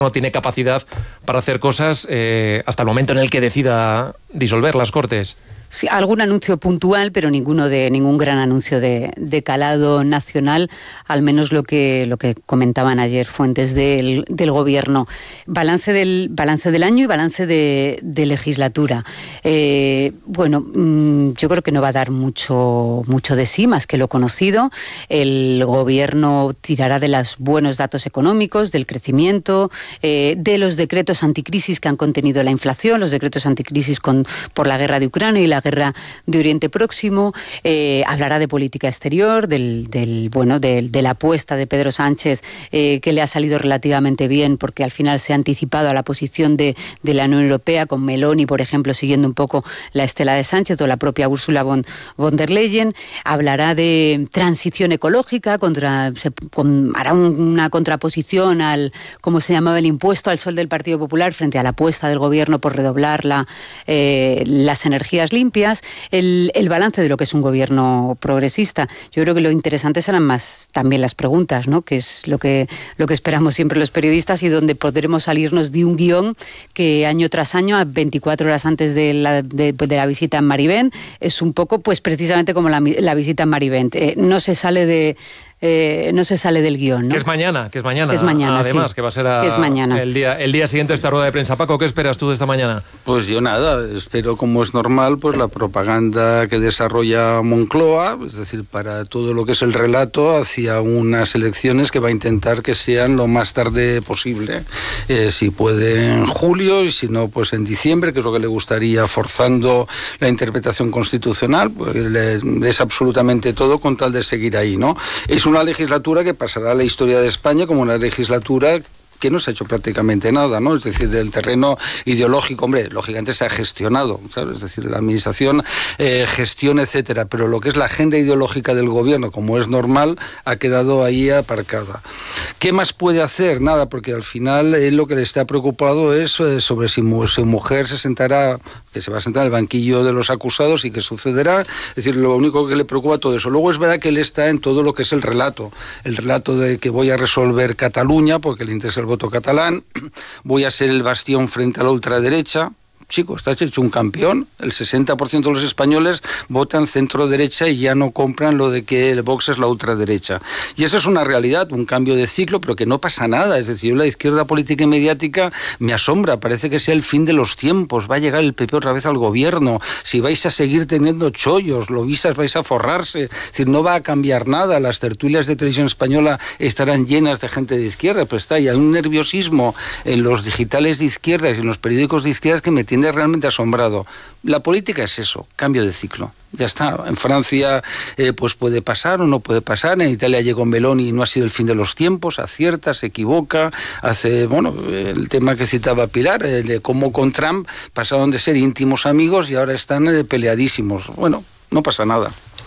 no tiene capacidad para hacer cosas hasta el momento en el que decida disolver las Cortes. Sí, algún anuncio puntual, pero ningún gran anuncio de calado nacional, al menos lo que comentaban ayer fuentes del gobierno. Balance del año y balance de legislatura. Yo creo que no va a dar mucho de sí, más que lo conocido. El gobierno tirará de los buenos datos económicos, del crecimiento, de los decretos anticrisis que han contenido la inflación, los decretos anticrisis por la guerra de Ucrania y la guerra de Oriente Próximo. Hablará de política exterior, de la apuesta de Pedro Sánchez, que le ha salido relativamente bien porque al final se ha anticipado a la posición de la Unión Europea, con Meloni, por ejemplo, siguiendo un poco la estela de Sánchez, o la propia Ursula von der Leyen. Hablará de transición ecológica, hará una contraposición al, como se llamaba, el impuesto al sol del Partido Popular frente a la apuesta del gobierno por redoblar las energías limpias. El balance de lo que es un gobierno progresista. Yo creo que lo interesante serán más también las preguntas, ¿no? Que es lo que esperamos siempre los periodistas, y donde podremos salirnos de un guión que año tras año, a 24 horas antes de la visita en Marivent, es un poco pues precisamente como la visita en Marivent. No se sale del guión, ¿no? Que es mañana. Es mañana, además, sí. que va a ser el día siguiente de esta rueda de prensa. Paco, ¿qué esperas tú de esta mañana? Pues yo nada, espero, como es normal, pues la propaganda que desarrolla Moncloa, es decir, para todo lo que es el relato hacia unas elecciones que va a intentar que sean lo más tarde posible. Si puede en julio, y si no, pues en diciembre, que es lo que le gustaría, forzando la interpretación constitucional, pues es absolutamente todo con tal de seguir ahí, ¿no? Es una legislatura que pasará a la historia de España como una legislatura que no se ha hecho prácticamente nada, ¿no? Es decir, del terreno ideológico, hombre, lógicamente se ha gestionado, ¿sabes? Es decir, la administración gestiona, etcétera, pero lo que es la agenda ideológica del gobierno, como es normal, ha quedado ahí aparcada. ¿Qué más puede hacer? Nada, porque al final él lo que le está preocupado es sobre si su mujer se sentará, que se va a sentar en el banquillo de los acusados y qué sucederá. Es decir, lo único que le preocupa todo eso. Luego es verdad que él está en todo lo que es el relato de que voy a resolver Cataluña, porque le interesa el voto catalán, voy a ser el bastión frente a la ultraderecha. Chico, estás hecho un campeón. El 60% de los españoles votan centro-derecha y ya no compran lo de que el Vox es la ultraderecha. Y eso es una realidad, un cambio de ciclo, pero que no pasa nada. Es decir, la izquierda política y mediática me asombra. Parece que sea el fin de los tiempos. Va a llegar el PP otra vez al gobierno. Si vais a seguir teniendo chollos, lobistas, vais a forrarse. Es decir, no va a cambiar nada. Las tertulias de televisión española estarán llenas de gente de izquierda. Pues hay un nerviosismo en los digitales de izquierdas y en los periódicos de izquierdas que me tiene realmente asombrado. La política es eso, cambio de ciclo. Ya está. En Francia pues puede pasar o no puede pasar. En Italia llegó Meloni y no ha sido el fin de los tiempos. Acierta, se equivoca. Hace, el tema que citaba Pilar, de cómo con Trump pasaron de ser íntimos amigos y ahora están peleadísimos. Bueno, no pasa nada.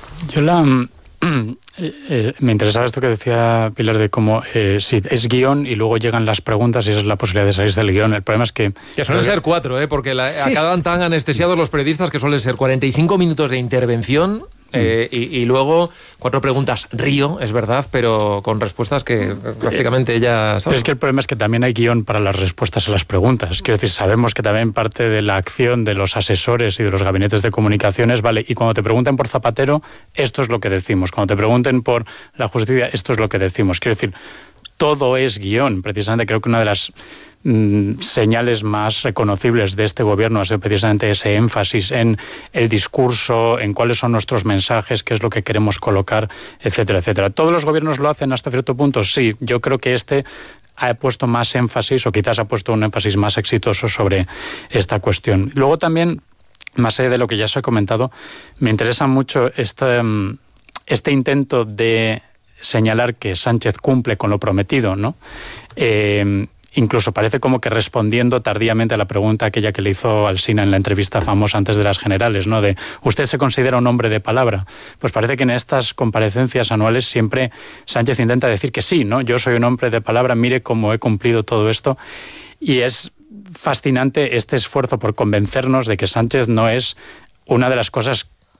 Me interesaba esto que decía Pilar de cómo si es guión y luego llegan las preguntas y esa es la posibilidad de salirse del guión. El problema es que suelen ser 4, porque acaban tan anestesiados los periodistas que suelen ser 45 minutos de intervención y luego 4 preguntas río, es verdad, pero con respuestas que prácticamente ya sabes. Pero es que el problema es que también hay guión para las respuestas a las preguntas. Quiero decir, sabemos que también parte de la acción de los asesores y de los gabinetes de comunicaciones, vale, y cuando te pregunten por Zapatero, esto es lo que decimos. Cuando te pregunten por la justicia, esto es lo que decimos. Quiero decir, todo es guión. Precisamente creo que una de las señales más reconocibles de este gobierno ha sido precisamente ese énfasis en el discurso, en cuáles son nuestros mensajes, qué es lo que queremos colocar, etcétera, etcétera. ¿Todos los gobiernos lo hacen hasta cierto punto? Sí, yo creo que este ha puesto más énfasis, o quizás ha puesto un énfasis más exitoso sobre esta cuestión. Luego también, más allá de lo que ya os he comentado, me interesa mucho este intento de señalar que Sánchez cumple con lo prometido, ¿no? Incluso parece como que respondiendo tardíamente a la pregunta aquella que le hizo Alsina en la entrevista famosa antes de las generales, ¿no? De ¿usted se considera un hombre de palabra? Pues parece que en estas comparecencias anuales siempre Sánchez intenta decir que sí, ¿no? Yo soy un hombre de palabra, mire cómo he cumplido todo esto. Y es fascinante este esfuerzo por convencernos de que Sánchez no es una de las cosas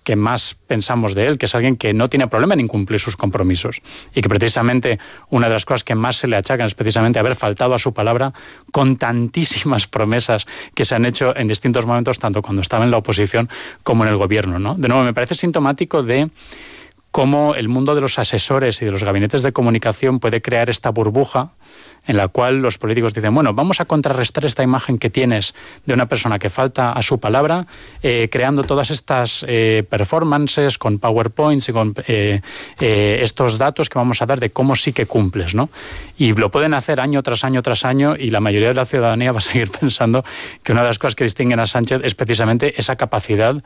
que más pensamos de él, que es alguien que no tiene problema en incumplir sus compromisos y que precisamente una de las cosas que más se le achacan es precisamente haber faltado a su palabra con tantísimas promesas que se han hecho en distintos momentos, tanto cuando estaba en la oposición como en el gobierno, ¿no? De nuevo, me parece sintomático de cómo el mundo de los asesores y de los gabinetes de comunicación puede crear esta burbuja en la cual los políticos dicen, bueno, vamos a contrarrestar esta imagen que tienes de una persona que falta a su palabra, creando todas estas performances con PowerPoints y con estos datos que vamos a dar de cómo sí que cumples, ¿no? Y lo pueden hacer año tras año tras año, y la mayoría de la ciudadanía va a seguir pensando que una de las cosas que distinguen a Sánchez es precisamente esa capacidad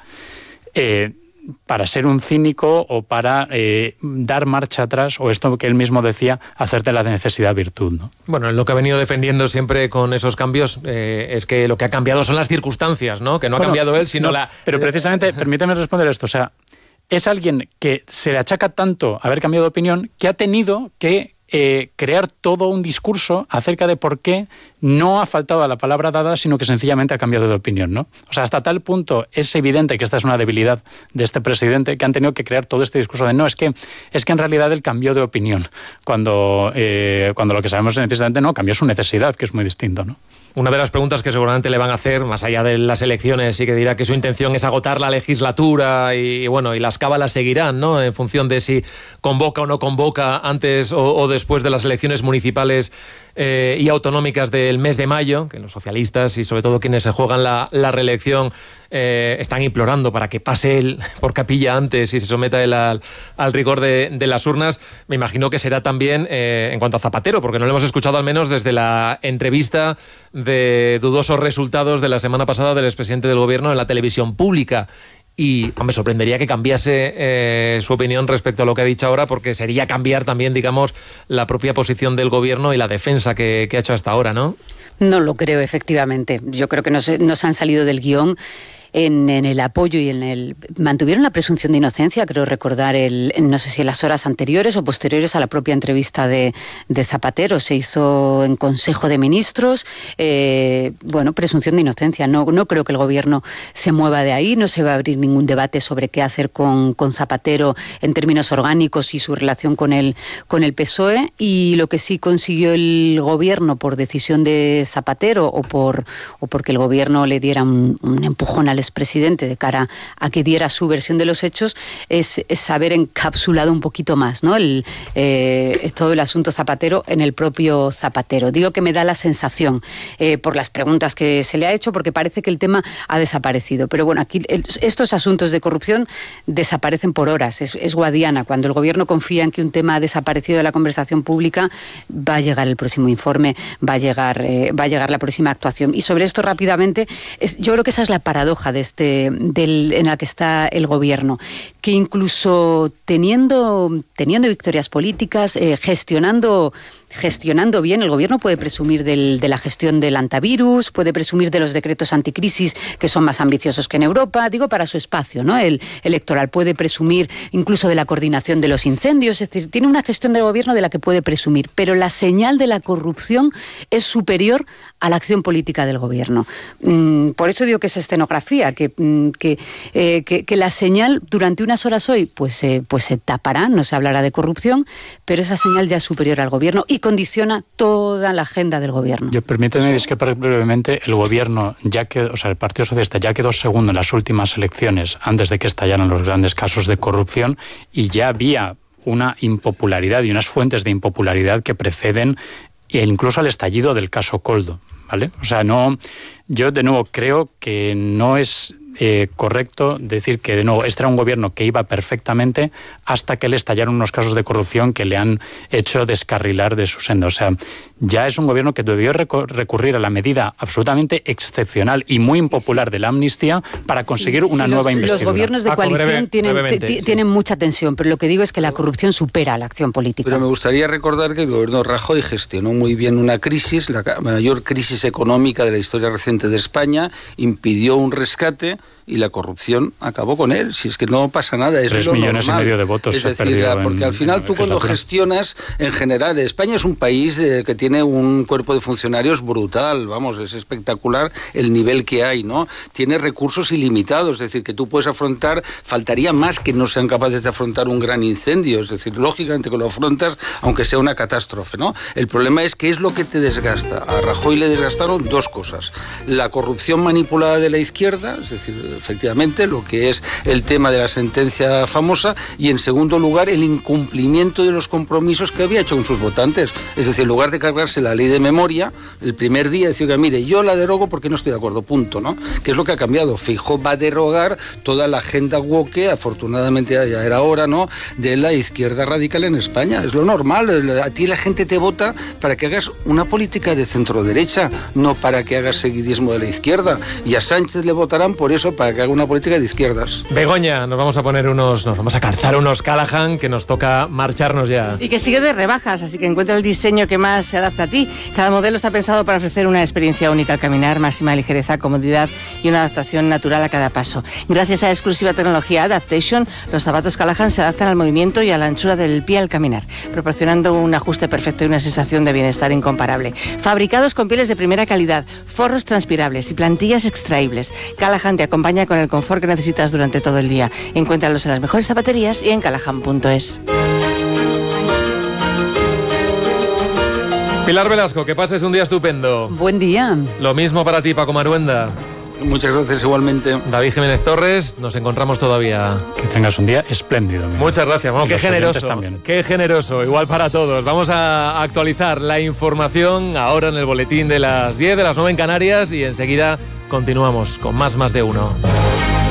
para ser un cínico o para dar marcha atrás, o esto que él mismo decía, hacer de la necesidad virtud, ¿no? Bueno, lo que ha venido defendiendo siempre con esos cambios es que lo que ha cambiado son las circunstancias, ¿no? Que no ha cambiado él, sino la... Pero precisamente, permíteme responder esto, o sea, es alguien que se le achaca tanto haber cambiado de opinión que ha tenido que crear todo un discurso acerca de por qué no ha faltado a la palabra dada, sino que sencillamente ha cambiado de opinión, ¿no? O sea, hasta tal punto es evidente que esta es una debilidad de este presidente, que han tenido que crear todo este discurso de no, es que en realidad él cambió de opinión, cuando lo que sabemos precisamente no, cambió su necesidad, que es muy distinto, ¿no? Una de las preguntas que seguramente le van a hacer, más allá de las elecciones, y que dirá que su intención es agotar la legislatura y las cábalas seguirán, ¿no? En función de si convoca o no convoca antes o después de las elecciones municipales y autonómicas del mes de mayo, que los socialistas y sobre todo quienes se juegan la reelección están implorando para que pase él por capilla antes y se someta él al rigor de las urnas. Me imagino que será también en cuanto a Zapatero, porque no lo hemos escuchado al menos desde la entrevista de dudosos resultados de la semana pasada del expresidente del gobierno en la televisión pública. Y me sorprendería que cambiase su opinión respecto a lo que ha dicho ahora, porque sería cambiar también, digamos, la propia posición del gobierno y la defensa que ha hecho hasta ahora, ¿no? No lo creo, efectivamente. Yo creo que no se han salido del guión en el apoyo y en el... Mantuvieron la presunción de inocencia, creo recordar, no sé si en las horas anteriores o posteriores a la propia entrevista de Zapatero. Se hizo en Consejo de Ministros. Presunción de inocencia. No creo que el gobierno se mueva de ahí. No se va a abrir ningún debate sobre qué hacer con Zapatero en términos orgánicos y su relación con el PSOE. Y lo que sí consiguió el gobierno por decisión de Zapatero o porque el gobierno le diera un empujón al expresidente de cara a que diera su versión de los hechos, es haber encapsulado un poquito más, ¿no? Todo el asunto Zapatero en el propio Zapatero. Digo que me da la sensación, por las preguntas que se le ha hecho, porque parece que el tema ha desaparecido. Pero bueno, aquí estos asuntos de corrupción desaparecen por horas. Es Guadiana. Cuando el gobierno confía en que un tema ha desaparecido de la conversación pública, va a llegar el próximo informe, va a llegar la próxima actuación. Y sobre esto rápidamente, yo creo que esa es la paradoja en la que está el gobierno, que incluso teniendo victorias políticas, gestionando bien, el gobierno puede presumir de la gestión del antivirus, puede presumir de los decretos anticrisis que son más ambiciosos que en Europa, digo para su espacio, ¿no? El electoral, puede presumir incluso de la coordinación de los incendios, es decir, tiene una gestión del gobierno de la que puede presumir, pero la señal de la corrupción es superior a la acción política del gobierno. Por eso digo que es escenografía, que la señal durante unas horas hoy pues se tapará, no se hablará de corrupción, pero esa señal ya es superior al gobierno y condiciona toda la agenda del gobierno. Permíteme discrepar brevemente. El gobierno, el Partido Socialista ya quedó segundo en las últimas elecciones antes de que estallaran los grandes casos de corrupción, y ya había una impopularidad y unas fuentes de impopularidad que preceden incluso al estallido del caso Koldo, ¿vale? O sea, yo de nuevo creo que no es correcto decir que de nuevo este era un gobierno que iba perfectamente hasta que le estallaron unos casos de corrupción que le han hecho descarrilar de su senda. O sea, ya es un gobierno que debió recurrir a la medida absolutamente excepcional y muy impopular de la amnistía para conseguir una nueva investidura. Los gobiernos de coalición tienen mucha tensión, pero lo que digo es que la corrupción supera la acción política. Pero me gustaría recordar que el gobierno Rajoy gestionó muy bien una crisis, la mayor crisis económica de la historia reciente de España, impidió un rescate y la corrupción acabó con él. Si es que no pasa nada, es 3,5 millones de votos. Es decir, porque al final tú cuando gestionas, en general, España es un país que tiene un cuerpo de funcionarios brutal, vamos, es espectacular el nivel que hay, ¿no? Tiene recursos ilimitados, es decir, que tú puedes afrontar, faltaría más que no sean capaces de afrontar un gran incendio, es decir, lógicamente que lo afrontas, aunque sea una catástrofe, ¿no? El problema es que es lo que te desgasta. A Rajoy le desgastaron dos cosas: la corrupción manipulada de la izquierda, es decir, efectivamente, lo que es el tema de la sentencia famosa, y en segundo lugar, el incumplimiento de los compromisos que había hecho con sus votantes. Es decir, en lugar de cargarse la ley de memoria, el primer día decía que, mire, yo la derogo porque no estoy de acuerdo, punto, ¿no? Que es lo que ha cambiado. Feijóo va a derogar toda la agenda woke, afortunadamente ya era hora, ¿no?, de la izquierda radical en España. Es lo normal. A ti la gente te vota para que hagas una política de centro-derecha, no para que hagas seguidismo de la izquierda. Y a Sánchez le votarán por eso, para que haga una política de izquierdas. Begoña, nos vamos a calzar unos Callahan, que nos toca marcharnos ya. Y que sigue de rebajas, así que encuentra el diseño que más se adapta a ti. Cada modelo está pensado para ofrecer una experiencia única al caminar, máxima ligereza, comodidad y una adaptación natural a cada paso. Gracias a exclusiva tecnología Adaptation, los zapatos Callahan se adaptan al movimiento y a la anchura del pie al caminar, proporcionando un ajuste perfecto y una sensación de bienestar incomparable. Fabricados con pieles de primera calidad, forros transpirables y plantillas extraíbles, Callahan te acompaña con el confort que necesitas durante todo el día. Encuéntralos en las mejores zapaterías y en callahan.es. Pilar Velasco, que pases un día estupendo. Buen día. Lo mismo para ti, Paco Maruenda. Muchas gracias, igualmente. David Jiménez Torres, nos encontramos todavía. Que tengas un día espléndido. Mira. Muchas gracias. Bueno, qué generoso. También. Qué generoso, igual para todos. Vamos a actualizar la información ahora en el boletín de las 10, de las 9 en Canarias, y enseguida continuamos con más de uno.